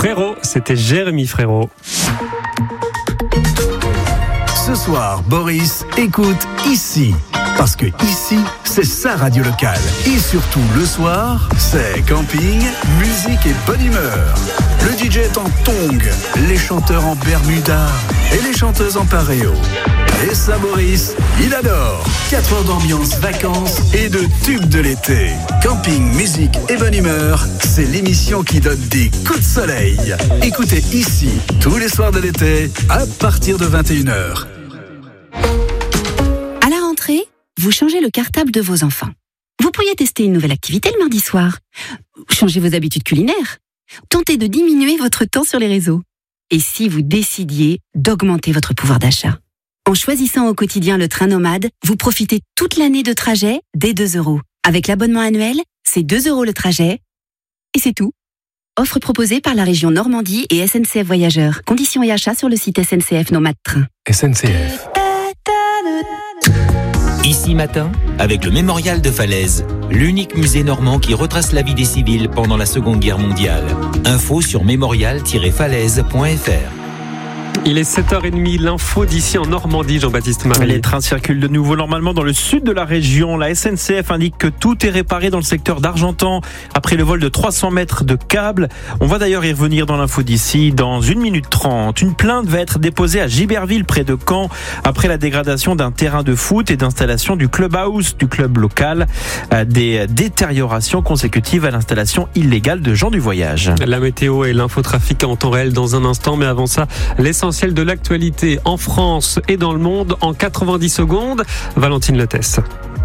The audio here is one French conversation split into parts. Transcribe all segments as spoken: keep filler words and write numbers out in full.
Frérot, c'était Jérémy Frérot. Ce soir, Boris écoute ici. Parce que ici, c'est sa radio locale. Et surtout, le soir, c'est camping, musique et bonne humeur. Le D J est en tongs, les chanteurs en bermuda et les chanteuses en paréo. Et ça, Boris, il adore. quatre heures d'ambiance, vacances et de tubes de l'été. Camping, musique et bonne humeur, c'est l'émission qui donne des coups de soleil. Écoutez ici, tous les soirs de l'été, à partir de vingt et une heures. À la rentrée, vous changez le cartable de vos enfants. Vous pourriez tester une nouvelle activité le mardi soir. Changez vos habitudes culinaires. Tentez de diminuer votre temps sur les réseaux. Et si vous décidiez d'augmenter votre pouvoir d'achat? En choisissant au quotidien le train nomade, vous profitez toute l'année de trajet dès deux euros. Avec l'abonnement annuel, c'est deux euros le trajet. Et c'est tout. Offre proposée par la région Normandie et S N C F Voyageurs. Conditions et achats sur le site S N C F Nomade Train. S N C F. Ici matin, avec le Mémorial de Falaise, l'unique musée normand qui retrace la vie des civils pendant la Seconde Guerre mondiale. Info sur mémorial tiret falaise point f r. Il est sept heures trente, l'info d'ici en Normandie, Jean-Baptiste Marie. Les trains circulent de nouveau normalement dans le sud de la région. La S N C F indique que tout est réparé dans le secteur d'Argentan après le vol de trois cents mètres de câbles. On va d'ailleurs y revenir dans l'info d'ici dans une minute trente. Une plainte va être déposée à Giberville près de Caen après la dégradation d'un terrain de foot et d'installation du clubhouse du club local. Des détériorations consécutives à l'installation illégale de gens du voyage. La météo et l'infotrafic en temps réel dans un instant, mais avant ça, l'essentiel de l'actualité en France et dans le monde en quatre-vingt-dix secondes. Valentine Lettès.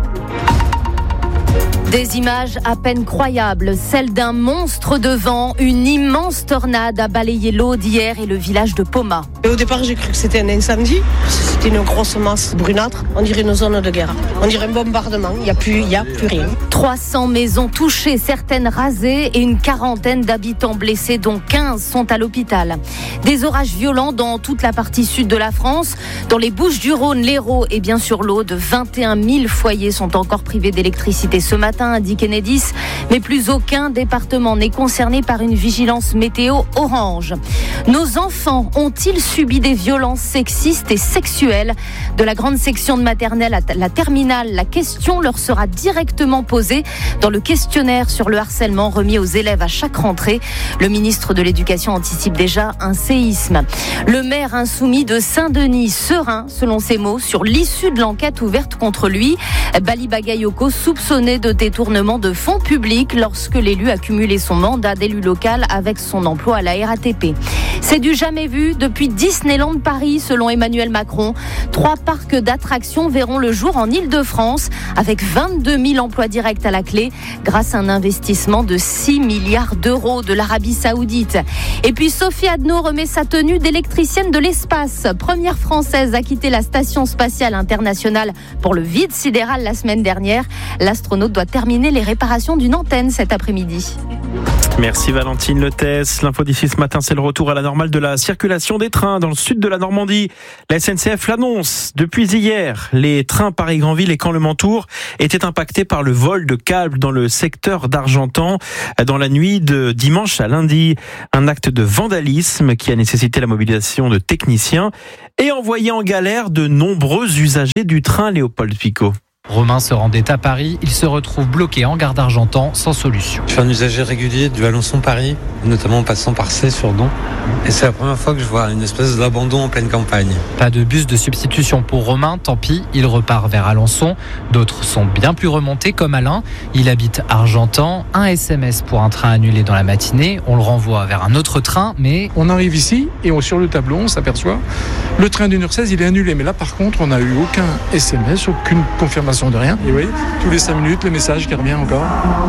Des images à peine croyables, celles d'un monstre de vent. Une immense tornade a balayé l'Aude hier et le village de Poma. Et au départ, j'ai cru que c'était un incendie. C'était une grosse masse brunâtre. On dirait une zone de guerre. On dirait un bombardement. Il n'y a plus, il y a plus rien. trois cents maisons touchées, certaines rasées et une quarantaine d'habitants blessés, dont quinze sont à l'hôpital. Des orages violents dans toute la partie sud de la France. Dans les Bouches-du-Rhône, l'Hérault et bien sûr l'Aude, vingt et un mille foyers sont encore privés d'électricité ce matin, indique Enedis, mais plus aucun département n'est concerné par une vigilance météo orange. Nos enfants ont-ils subi des violences sexistes et sexuelles? De la grande section de maternelle à la terminale, la question leur sera directement posée dans le questionnaire sur le harcèlement remis aux élèves à chaque rentrée. Le ministre de l'Éducation anticipe déjà un séisme. Le maire insoumis de Saint-Denis, serein, selon ses mots, sur l'issue de l'enquête ouverte contre lui. Bali Bagayoko, soupçonné de détournement de fonds publics lorsque l'élu a cumulé son mandat d'élu local avec son emploi à la R A T P. C'est du jamais vu depuis Disneyland Paris, selon Emmanuel Macron. Trois parcs d'attractions verront le jour en Île-de-France, avec vingt-deux mille emplois directs à la clé, grâce à un investissement de six milliards d'euros de l'Arabie Saoudite. Et puis Sophie Adno remet sa tenue d'électricienne de l'espace. Première française à quitter la Station spatiale internationale pour le vide sidéral la semaine dernière. L'astronaute doit terminer les réparations d'une antenne cet après-midi. Merci Valentine Lettès. L'info d'ici ce matin, c'est le retour à la normale de la circulation des trains dans le sud de la Normandie. La S N C F l'annonce. Depuis hier, les trains Paris-Granville et Caen-le-Mentour étaient impactés par le vol de câbles dans le secteur d'Argentan dans la nuit de dimanche à lundi. Un acte de vandalisme qui a nécessité la mobilisation de techniciens et envoyé en galère de nombreux usagers du train Léopold Picot. Romain se rendait à Paris, il se retrouve bloqué en gare d'Argentan sans solution. Je suis un usager régulier du Alençon-Paris, notamment en passant par Cey-sur-Don. Et c'est la première fois que je vois une espèce d'abandon en pleine campagne. Pas de bus de substitution pour Romain, tant pis, il repart vers Alençon. D'autres sont bien plus remontés, comme Alain. Il habite Argentan. Un S M S pour un train annulé dans la matinée. On le renvoie vers un autre train, mais... On arrive ici et on, sur le tableau, on s'aperçoit le train d'une heure seize, il est annulé. Mais là, par contre, on n'a eu aucun S M S, aucune confirmation de rien. Et oui, tous les cinq minutes, le message qui revient encore.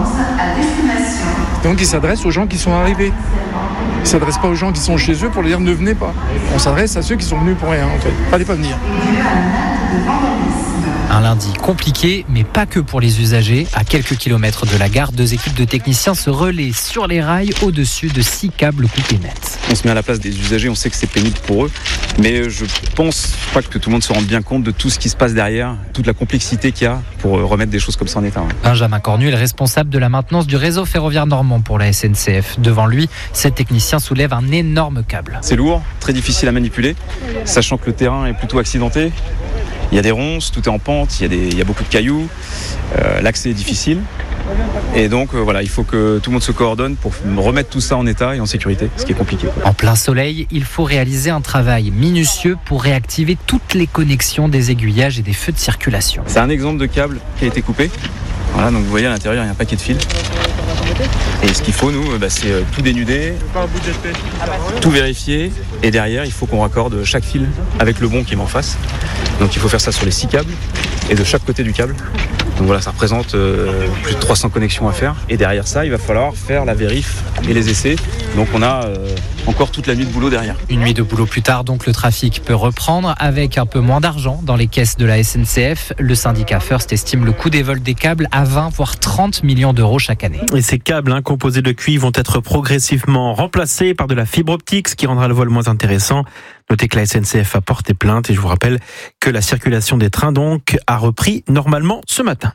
Donc il s'adresse aux gens qui sont arrivés. Il ne s'adresse pas aux gens qui sont chez eux pour leur dire ne venez pas. On s'adresse à ceux qui sont venus pour rien en fait. Fallait pas venir. Un lundi compliqué, mais pas que pour les usagers. À quelques kilomètres de la gare, deux équipes de techniciens se relaient sur les rails au-dessus de six câbles coupés net. On se met à la place des usagers, on sait que c'est pénible pour eux, mais je pense pas que tout le monde se rende bien compte de tout ce qui se passe derrière, toute la complexité qu'il y a pour remettre des choses comme ça en état. Benjamin Cornu est le responsable de la maintenance du réseau ferroviaire normand pour la S N C F. Devant lui, cet technicien soulève un énorme câble. C'est lourd, très difficile à manipuler, sachant que le terrain est plutôt accidenté. Il y a des ronces, tout est en pente, il y a, des, il y a beaucoup de cailloux, euh, l'accès est difficile. Et donc euh, voilà, il faut que tout le monde se coordonne pour remettre tout ça en état et en sécurité, ce qui est compliqué. En plein soleil, il faut réaliser un travail minutieux pour réactiver toutes les connexions des aiguillages et des feux de circulation. C'est un exemple de câble qui a été coupé. Voilà, donc vous voyez à l'intérieur, il y a un paquet de fils. Et ce qu'il faut, nous, bah, c'est tout dénuder, tout vérifier. Et derrière, il faut qu'on raccorde chaque fil avec le bon qui est en face. Donc il faut faire ça sur les six câbles et de chaque côté du câble. Donc voilà, ça représente euh, plus de trois cents connexions à faire. Et derrière ça, il va falloir faire la vérif et les essais. Donc on a euh, encore toute la nuit de boulot derrière. Une nuit de boulot plus tard, donc le trafic peut reprendre avec un peu moins d'argent dans les caisses de la S N C F. Le syndicat First estime le coût des vols des câbles à vingt voire trente millions d'euros chaque année. Et ces câbles hein, composés de cuivre vont être progressivement remplacés par de la fibre optique, ce qui rendra le vol moins intéressant. Notez que la S N C F a porté plainte et je vous rappelle que la circulation des trains donc a repris normalement ce matin.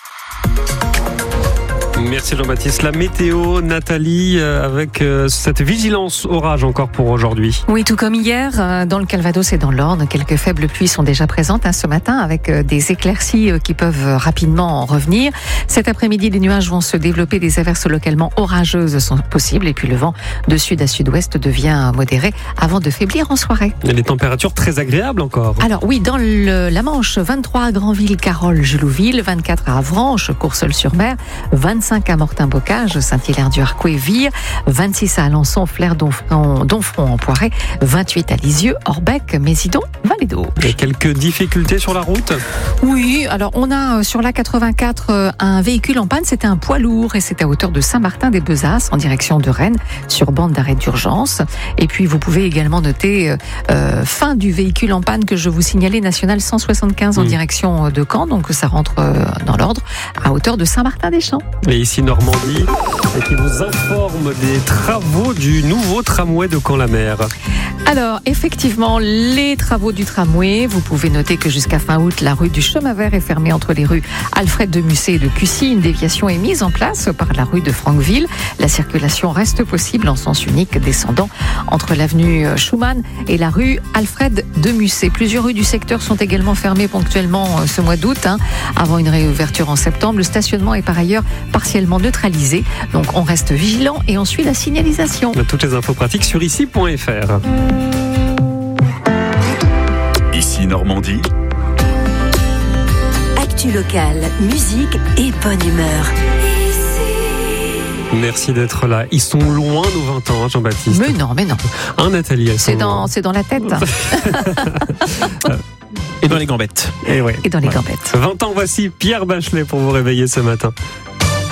Merci Jean-Baptiste. La météo, Nathalie, avec cette vigilance orage encore pour aujourd'hui. Oui, tout comme hier, dans le Calvados et dans l'Orne, quelques faibles pluies sont déjà présentes hein, ce matin avec des éclaircies qui peuvent rapidement revenir. Cet après-midi, les nuages vont se développer, des averses localement orageuses sont possibles et puis le vent de sud à sud-ouest devient modéré avant de faiblir en soirée. Et les températures très agréables encore. Alors oui, dans le, la Manche, vingt-trois à Granville, Carole, Julouville, vingt-quatre à Avranches, Courseulles-sur-Mer, vingt-cinq à Mortain-Bocage, Saint-Hilaire-du-Harcouët, Vire, vingt-six à Alençon, Flers, Donfront, Donfront en Poiret, vingt-huit à Lisieux, Orbec, Mésidon, Vallée d'Auge. Et quelques difficultés sur la route ? Oui, alors on a sur l'A quatre-vingt-quatre un véhicule en panne, c'était un poids lourd et c'était à hauteur de Saint-Martin-des-Bezasses en direction de Rennes sur bande d'arrêt d'urgence. Et puis vous pouvez également noter euh, fin du véhicule en panne que je vous signalais, national cent soixante-quinze en mmh. direction de Caen, donc ça rentre euh, dans l'ordre à hauteur de Saint-Martin-des-Champs. Et ici Normandie, et qui vous informe des travaux du nouveau tramway de Caen-la-Mer. Alors, effectivement, les travaux du tramway, vous pouvez noter que jusqu'à fin août, la rue du Chemin Vert est fermée entre les rues Alfred de Musset et de Cussy. Une déviation est mise en place par la rue de Franqueville. La circulation reste possible en sens unique descendant entre l'avenue Schumann et la rue Alfred de Musset. Plusieurs rues du secteur sont également fermées ponctuellement ce mois d'août, hein, avant une réouverture en septembre. Le stationnement est par ailleurs partiellement neutralisé. Donc, on reste vigilant et on suit la signalisation. Toutes les infos pratiques sur ici point f r. Ici Normandie. Actu locale, musique et bonne humeur. Merci d'être là. Ils sont loin nos vingt ans, hein, Jean-Baptiste. Mais non, mais non. Un Nathalie, c'est dans, c'est dans la tête. Et dans les gambettes. Et, ouais. Et dans les ouais. gambettes. vingt ans, voici Pierre Bachelet pour vous réveiller ce matin.